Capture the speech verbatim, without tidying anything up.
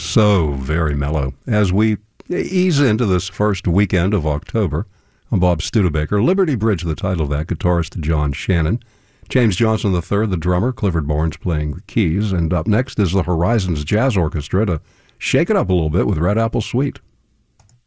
So very mellow. As we ease into this first weekend of October, I'm Bob Studebaker. Liberty Bridge, the title of that, guitarist John Shannon. James Johnson the third, the drummer. Clifford Barnes playing the keys. And up next is the Horizons Jazz Orchestra to shake it up a little bit with Red Apple Suite.